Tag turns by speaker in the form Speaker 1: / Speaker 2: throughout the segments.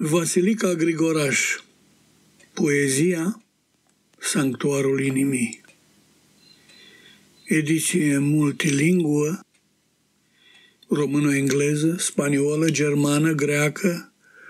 Speaker 1: Vasilica Grigoraș. Poezia Sanctuarul inimii. Ediție multilingvă, română-engleză, spaniolă, germană, greacă,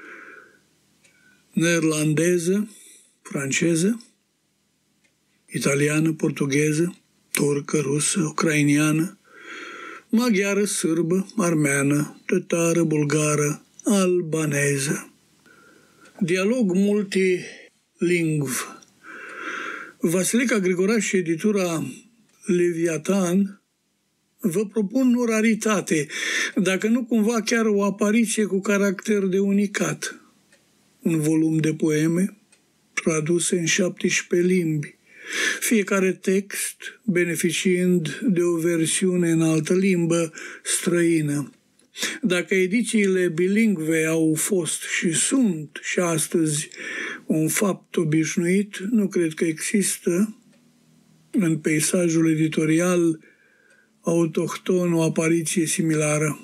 Speaker 1: neerlandeză, franceză, italiană, portugheză, turcă, rusă, ucrainiană, maghiară, sârbă, armeană, tătară, bulgară, albaneză. Dialog multilingv. Vasilica Grigoraș și editura Leviatan vă propun o raritate, dacă nu cumva chiar o apariție cu caracter de unicat. Un volum de poeme traduse în 17 limbi, fiecare text beneficiind de o versiune în altă limbă străină. Dacă edițiile bilingve au fost și sunt și astăzi un fapt obișnuit, nu cred că există în peisajul editorial autohton o apariție similară.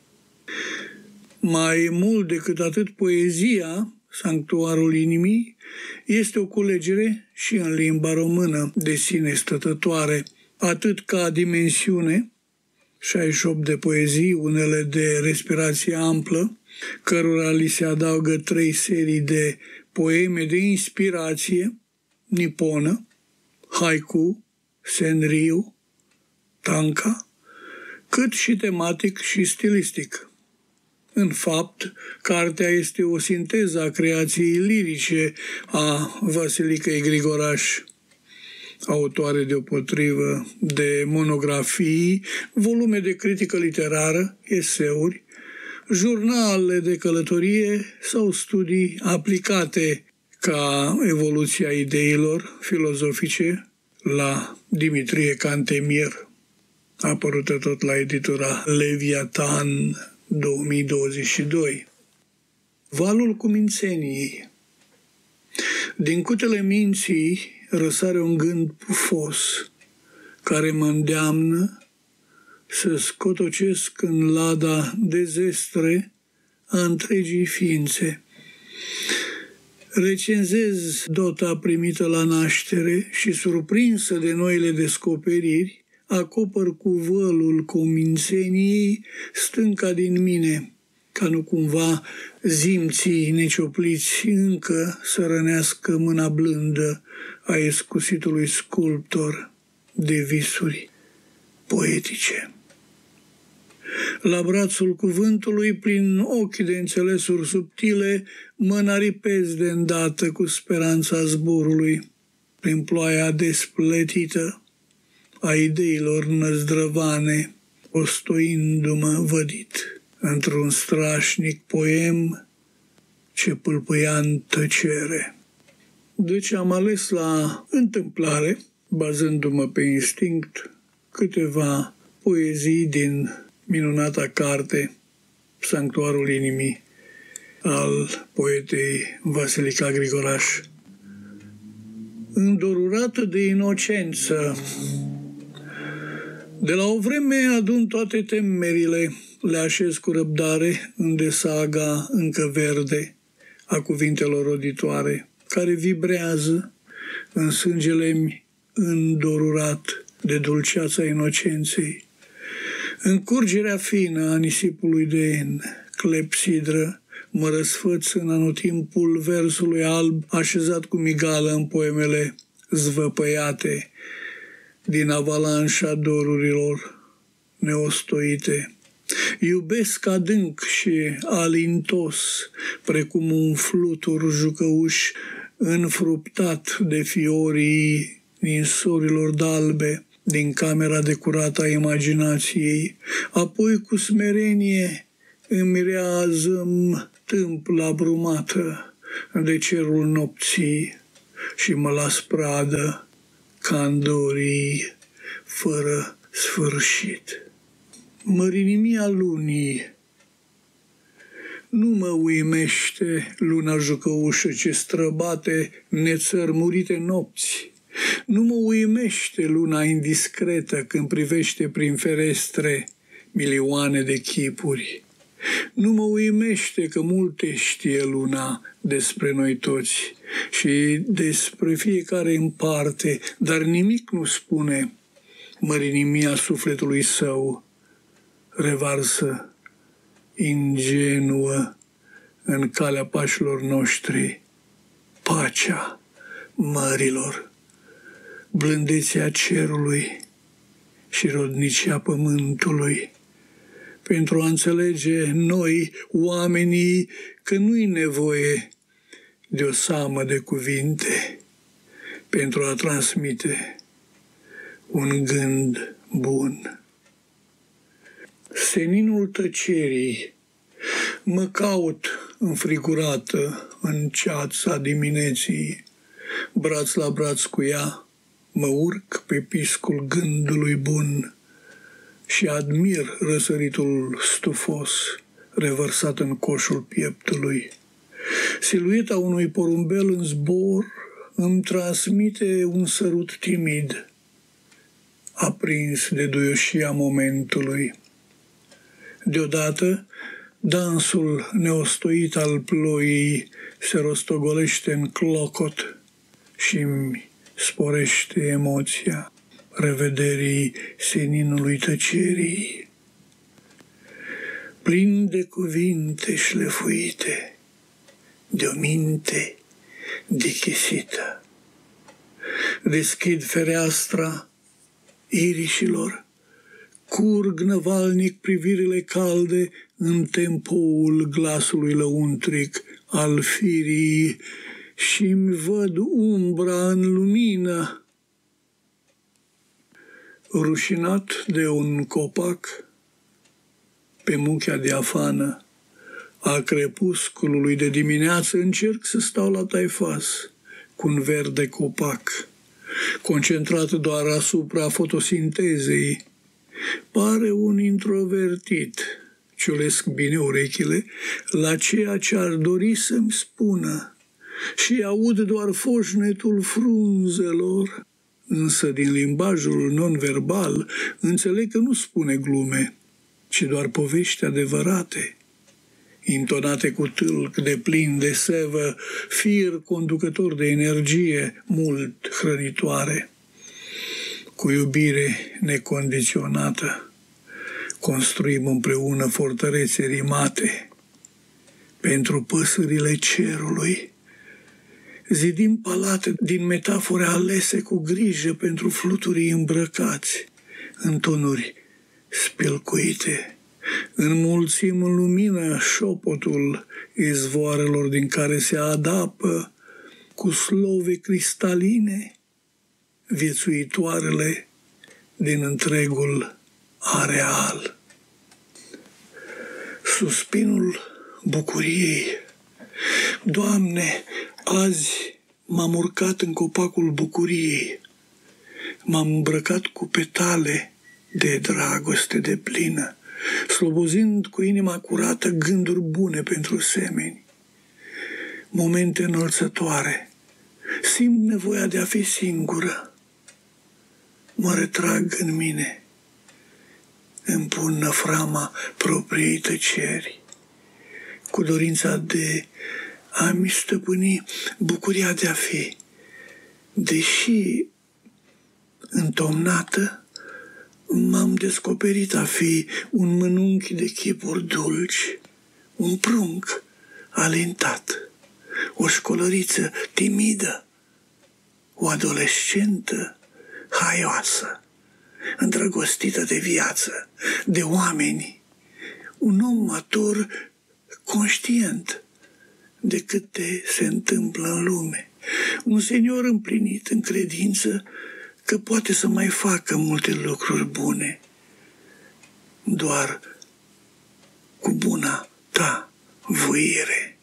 Speaker 1: Mai mult decât atât, poezia, Sanctuarul inimii, este o culegere și în limba română de sine stătătoare, atât ca dimensiune, 68 de poezii, unele de respirație amplă, cărora li se adaugă 3 serii de poeme de inspirație niponă, haiku, senryu, tanka, cât și tematic și stilistic. În fapt, cartea este o sinteză a creației lirice a Vasilicăi Grigoraș, autoare deopotrivă de monografii, volume de critică literară, eseuri, jurnale de călătorie sau studii aplicate ca evoluția ideilor filozofice la Dimitrie Cantemir, apărută tot la editura Leviatan 2022. Valul cumințeniei. Din cutele minții răsare un gând pufos, care mă îndeamnă să scotocesc în lada dezestre a întregii ființe. Recenzez dota primită la naștere și, surprinsă de noile descoperiri, acopăr cu vălul cumințeniei stânca din mine, ca nu cumva zimții neciopliți încă să rănească mâna blândă a escusitului sculptor de visuri poetice. La brațul cuvântului, prin ochi de înțelesuri subtile, mă naripez de îndată cu speranța zborului, prin ploaia despletită a ideilor năzdrăvane, ostoindu-mă vădit într-un strașnic poem ce pâlpâia în tăcere. Deci am ales la întâmplare, bazându-mă pe instinct, câteva poezii din minunata carte Sanctuarul inimii al poetei Vasilica Grigoraș. Îndorurată de inocență, de la o vreme adun toate temerile, le așez cu răbdare în desaga încă verde a cuvintelor roditoare, care vibrează în sângele-mi îndorurat de dulceața inocenței. În curgerea fină a nisipului de clepsidră, mă răsfăț în anotimpul versului alb așezat cu migală în poemele zvăpăiate din avalanșa dorurilor neostoite. Iubesc adânc și alintos, precum un flutur jucăuș înfruptat de fiorii ninsorilor d'albe din camera de curată a imaginației, apoi cu smerenie îmi rează-mi tâmpla brumată de cerul nopții și mă las pradă candorii fără sfârșit. Mărinimia lunii. Nu mă uimește luna jucăușă ce străbate nețărmurite nopți. Nu mă uimește luna indiscretă când privește prin ferestre milioane de chipuri. Nu mă uimește că multe știe luna despre noi toți și despre fiecare în parte, dar nimic nu spune. Mărinimia sufletului său revarsă ingenuă în calea pașilor noștri, pacea mărilor, blândețea cerului și rodnicia pământului, pentru a înțelege noi, oamenii, că nu-i nevoie de o seamă de cuvinte pentru a transmite un gând bun. Seninul tăcerii mă caut înfrigurată în ceața dimineții, braț la braț cu ea, mă urc pe piscul gândului bun și admir răsăritul stufos revărsat în coșul pieptului. Silueta unui porumbel în zbor îmi transmite un sărut timid, aprins de duioșia momentului. Deodată, dansul neostoit al ploii se rostogolește în clocot și îmi sporește emoția revederii seninului tăcerii. Plin de cuvinte șlefuite, de o minte dichisită, deschid fereastra irișilor, curg năvalnic privirile calde în tempoul glasului lăuntric al firii și-mi văd umbra în lumină. Rușinat de un copac, pe muchea diafană a crepusculului de dimineață încerc să stau la taifas cu un verde copac, concentrat doar asupra fotosintezei. Pare un introvertit, ciulesc bine urechile la ceea ce ar dori să-mi spună și aud doar foșnetul frunzelor, însă din limbajul non-verbal înțeleg că nu spune glume, ci doar povești adevărate, intonate cu tâlc de plin de sevă, fir conducător de energie mult hrănitoare. Cu iubire necondiționată construim împreună fortărețe rimate pentru păsările cerului. Zidim palate din metafore alese cu grijă pentru fluturii îmbrăcați în tonuri spilcuite. Înmulțim în lumină șopotul izvoarelor din care se adapă cu slove cristaline viețuitoarele din întregul areal. Suspinul bucuriei. Doamne, azi m-am urcat în copacul bucuriei, m-am îmbrăcat cu petale de dragoste deplină, slobozind cu inima curată gânduri bune pentru semeni, momente înălțătoare. Simt nevoia de a fi singură. Mă retrag în mine, îmi pun năframa propriei tăceri, cu dorința de a-mi stăpâni bucuria de a fi, deși întomnată m-am descoperit a fi un mănunchi de chipuri dulci, un prunc alintat, o școlăriță timidă, o adolescentă haioasă, îndrăgostită de viață, de oameni, un om matur conștient de câte se întâmplă în lume, un senior împlinit în credință că poate să mai facă multe lucruri bune, doar cu buna ta voire.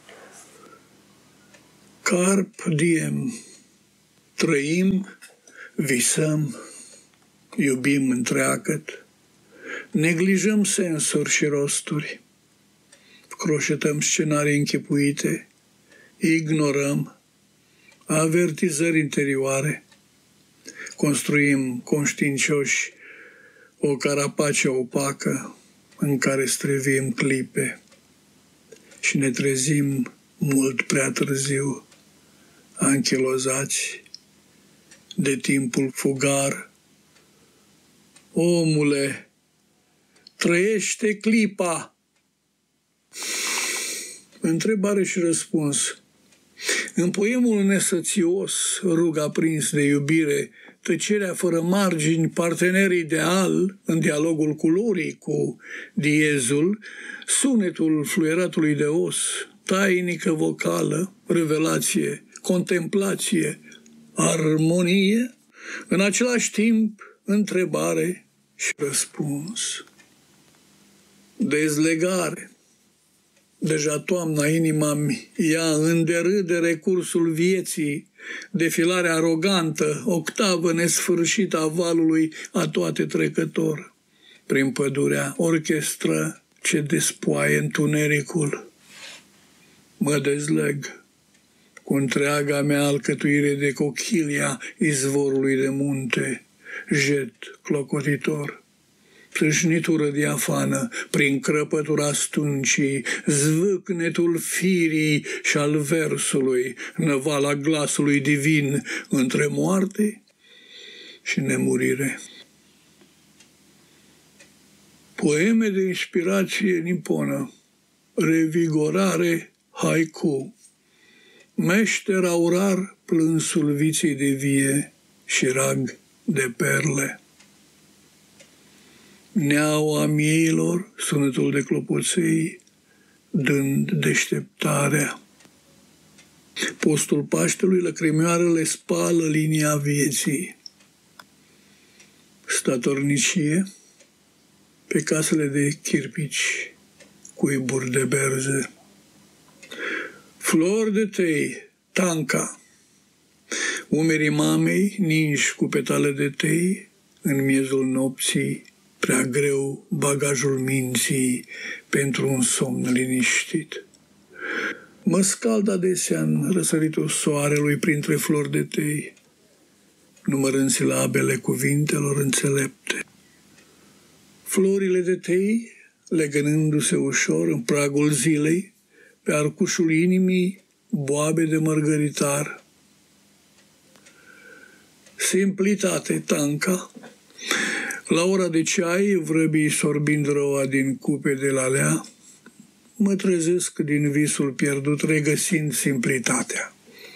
Speaker 1: Carp diem. Trăim, visăm, iubim întreagăt, neglijăm sensuri și rosturi, croșetăm scenarii închipuite, ignorăm avertizări interioare, construim conștiincioși o carapace opacă în care străviem clipe și ne trezim mult prea târziu, anchilozați de timpul fugar. Omule, trăiește clipa! Întrebare și răspuns. În poemul nesățios, rug aprins de iubire, tăcerea fără margini, partener ideal, în dialogul culorii cu diezul, sunetul fluieratului de os, tainică vocală, revelație, contemplație, armonie, în același timp întrebare și răspuns. Dezlegare. Deja toamna inima-mi ia în derâdere cursul vieții, defilare arogantă, octavă nesfârșită a valului atoate trecător. Prin pădurea orchestră ce despoaie întunericul. Mă dezleg cu întreaga mea alcătuire de cochilia izvorului de munte, jet clocotitor. Tâșnitură diafană, prin crăpătura stuncii, zvâcnetul firii și al versului, năvala glasului divin între moarte și nemurire. Poeme de inspirație niponă, revigorare haiku, meșter aurar plânsul viței de vie și rag de perle. Neaua mieilor, sunetul de clopoței, dând deșteptarea. Postul Paștelui, lăcrimioarele spală linia vieții. Statornicie, pe casele de chirpici, cuiburi de berze. Flori de tei, tanca, umerii mamei ninși cu petale de tei, în miezul nopții, prea greu bagajul minții pentru un somn liniștit. Mă scald adesea în răsăritul soarelui printre flori de tei, numărând silabele cuvintelor înțelepte. Florile de tei, legănându-se ușor în pragul zilei, pe arcușul inimii, boabe de mărgăritar. Simplitate, tanca, la ora de ceai, vrăbii sorbind roa din cupe de la lea, mă trezesc din visul pierdut, regăsind simplitatea.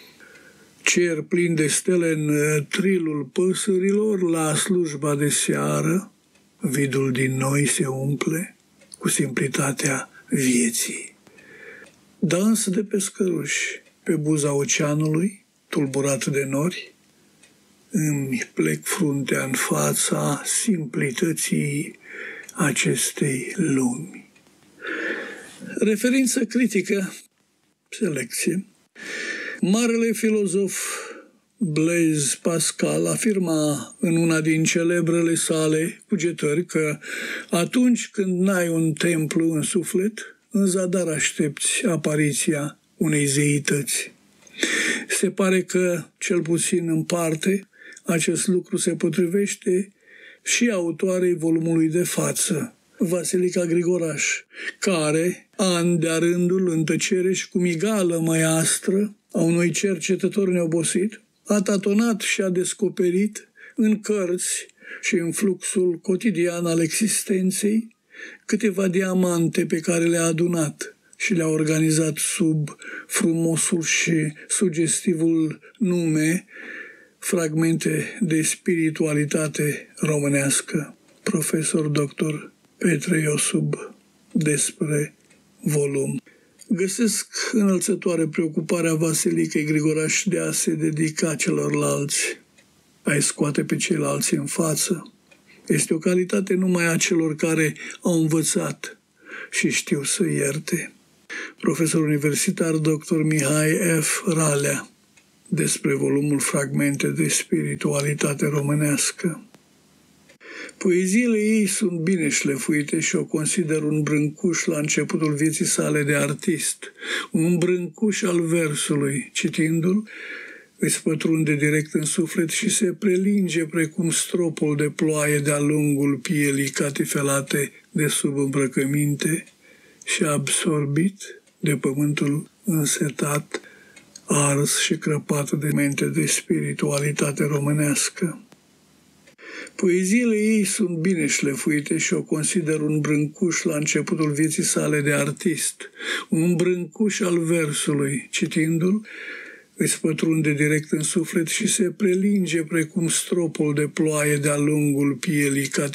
Speaker 1: Cer plin de stele în trilul păsărilor, la slujba de seară, vidul din noi se umple cu simplitatea vieții. Dans de pescăruși pe buza oceanului, tulburat de nori, îmi plec fruntea în fața simplității acestei lumi. Referință critică, selecție. Marele filozof Blaise Pascal afirma în una din celebrele sale cugetări că atunci când n-ai un templu în suflet, în zadar aștepți apariția unei zeități. Se pare că, cel puțin în parte, acest lucru se potrivește și autoarei volumului de față, Vasilica Grigoraș, care, an de-a rândul, în tăcere și cu migală măiastră a unui cercetător neobosit, a tatonat și a descoperit în cărți și în fluxul cotidian al existenței câteva diamante pe care le-a adunat și le-a organizat sub frumosul și sugestivul nume Fragmente de spiritualitate românească, profesor dr. Petre Iosub, despre volum. Găsesc înălțătoare preocuparea Vasilicei Grigoraș de a se dedica celorlalți, a-i scoate pe ceilalți în față. Este o calitate numai a celor care au învățat și știu să ierte. Profesor universitar dr. Mihai F. Ralea, despre volumul Fragmente de spiritualitate românească. Poeziile ei sunt bine șlefuite și o consider un brâncuș la începutul vieții sale de artist, un brâncuș al versului. Citindu-l, îți pătrunde direct în suflet și se prelinge precum stropul de ploaie de-a lungul pielii catifelate de sub îmbrăcăminte și absorbit de pământul însetat, ars și crăpat de mente de spiritualitate românească. Poeziile ei sunt bine șlefuite și o consider un brâncuș la începutul vieții sale de artist, un brâncuș al versului. Citindu-l, îți pătrunde direct în suflet și se prelinge precum stropul de ploaie de-a lungul pielii